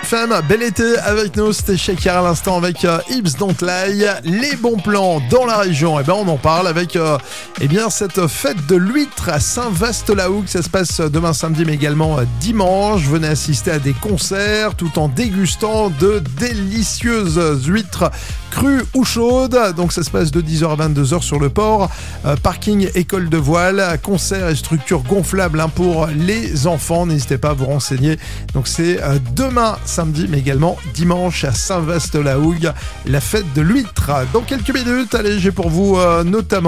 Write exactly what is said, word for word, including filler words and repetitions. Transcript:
F M, bel été avec nous, c'était Shakira à l'instant avec euh, Hips Don't Lie. Les bons plans dans la région, et eh ben on en parle avec euh, eh bien cette fête de l'huître à Saint-Vaast-la-Hougue. Ça se passe demain samedi mais également euh, dimanche. Venez assister à des concerts tout en dégustant de délicieuses huîtres crues ou chaudes. Donc ça se passe de dix heures à vingt-deux heures sur le port. Euh, parking école de voile, concert et structure gonflable hein, pour les enfants. N'hésitez pas à vous renseigner. Donc c'est euh, demain samedi mais également dimanche à Saint-Vaast-la-Hougue, la fête de l'huître. Dans quelques minutes, allez, j'ai pour vous euh, notamment